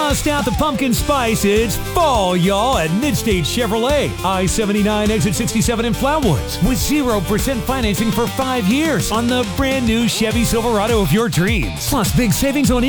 Bust out the pumpkin spice. It's fall, y'all, at Midstate Chevrolet. I-79 exit 67 in Flatwoods. With 0% financing for 5 years on the brand new Chevy Silverado of your dreams. Plus big savings on